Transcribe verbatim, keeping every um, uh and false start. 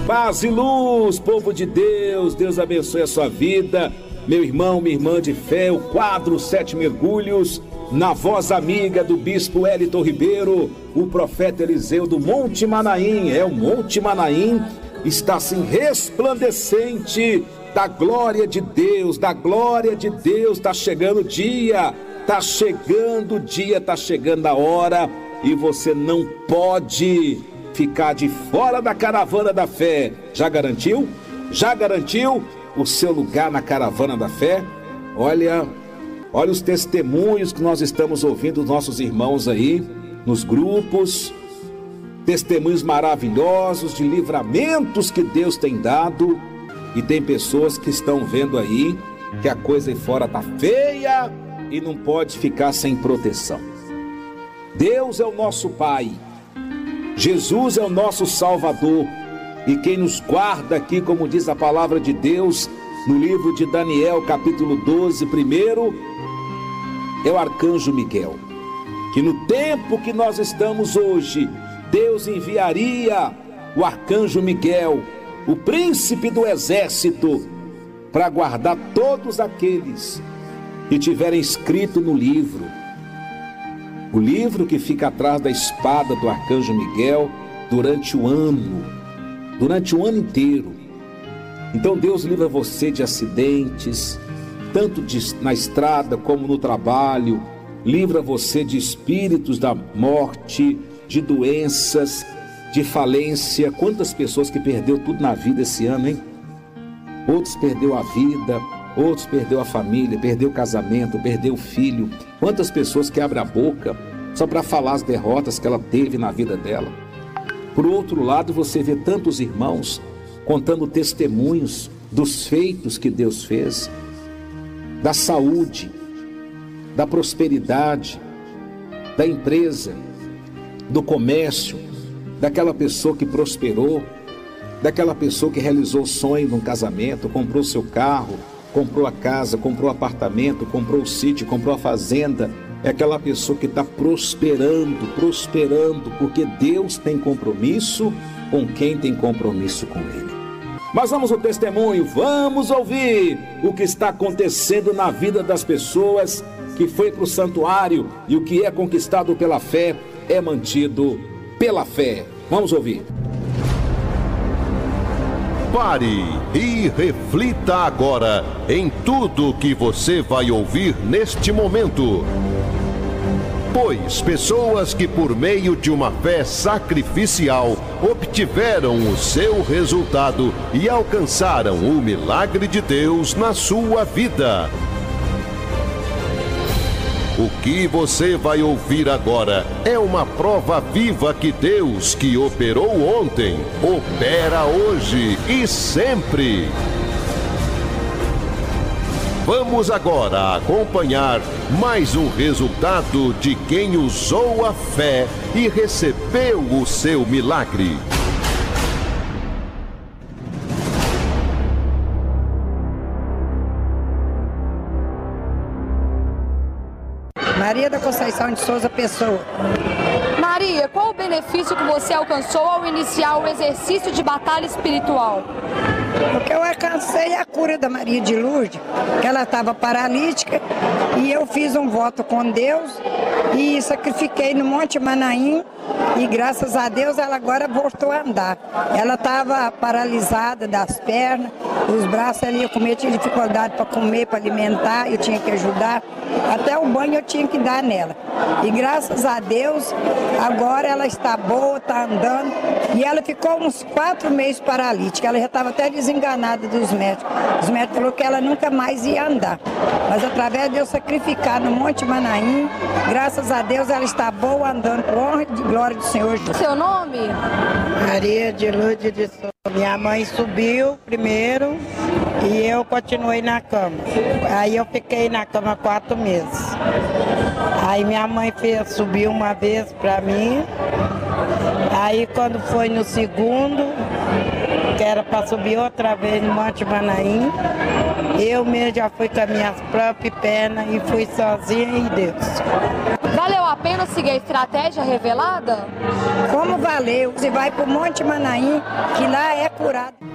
Paz e luz, povo de Deus, Deus abençoe a sua vida, meu irmão, minha irmã de fé. O quadro Sete Mergulhos, na voz amiga do bispo Wellington Ribeiro, o profeta Eliseu do Monte Manaim. É, o Monte Manaim está assim resplandecente da glória de Deus, da glória de Deus. Está chegando o dia, está chegando o dia, está chegando a hora, e você não pode ficar de fora da caravana da fé. Já garantiu? Já garantiu o seu lugar na caravana da fé? Olha, olha os testemunhos que nós estamos ouvindo dos nossos irmãos aí, nos grupos. Testemunhos maravilhosos de livramentos que Deus tem dado. E tem pessoas que estão vendo aí que a coisa aí fora tá feia e não pode ficar sem proteção. Deus é o nosso Pai. Jesus é o nosso Salvador, e quem nos guarda aqui, como diz a palavra de Deus no livro de Daniel, capítulo doze, primeiro, é o arcanjo Miguel. Que no tempo que nós estamos hoje, Deus enviaria o arcanjo Miguel, o príncipe do exército, para guardar todos aqueles que tiverem escrito no livro. O livro que fica atrás da espada do arcanjo Miguel durante o ano, durante o ano inteiro. Então Deus livra você de acidentes, tanto de, na estrada como no trabalho. Livra você de espíritos da morte, de doenças, de falência. Quantas pessoas que perdeu tudo na vida esse ano, hein? Outros perdeu a vida, outros perdeu a família, perdeu o casamento, perdeu o filho. Quantas pessoas que abrem a boca só para falar as derrotas que ela teve na vida dela. Por outro lado, você vê tantos irmãos contando testemunhos dos feitos que Deus fez, da saúde, da prosperidade, da empresa, do comércio, daquela pessoa que prosperou, daquela pessoa que realizou o sonho de um casamento, comprou seu carro, comprou a casa, comprou o apartamento, comprou o sítio, comprou a fazenda. É aquela pessoa que está prosperando, prosperando, porque Deus tem compromisso com quem tem compromisso com Ele. Mas vamos ao testemunho, vamos ouvir o que está acontecendo na vida das pessoas que foi para o santuário, e o que é conquistado pela fé é mantido pela fé. Vamos ouvir. Pare e reflita agora em tudo que você vai ouvir neste momento. Pois pessoas que por meio de uma fé sacrificial obtiveram o seu resultado e alcançaram o milagre de Deus na sua vida. O que você vai ouvir agora é uma prova viva que Deus, que operou ontem, opera hoje e sempre. Vamos agora acompanhar mais um resultado de quem usou a fé e recebeu o seu milagre. Maria da Conceição de Souza Pessoa. Maria, qual o benefício que você alcançou ao iniciar o exercício de batalha espiritual? Porque eu alcancei a cura da Maria de Lourdes, que ela estava paralítica, e eu fiz um voto com Deus e sacrifiquei no Monte Manaim, e graças a Deus ela agora voltou a andar. Ela estava paralisada das pernas, os braços ali, eu comia, tinha dificuldade para comer, para alimentar, eu tinha que ajudar, até o banho eu tinha que dar nela. E graças a Deus, agora ela está boa, está andando, e ela ficou uns quatro meses paralítica, ela já estava até desenganada dos médicos. Os médicos falaram que ela nunca mais ia andar. Mas através de eu sacrificar no Monte Manaim, graças a Deus ela está boa, andando por honra e glória do Senhor Jesus. Seu nome? Maria de Lourdes de Souza. Minha mãe subiu primeiro e eu continuei na cama. Aí eu fiquei na cama quatro meses. Aí minha mãe fez, subiu uma vez para mim. Aí quando foi no segundo, que era para subir outra vez no Monte Manaim, eu mesmo já fui com as minhas próprias pernas e fui sozinha e Deus. Valeu a pena seguir a estratégia revelada? Como valeu? Você vai para o Monte Manaim, que lá é curado.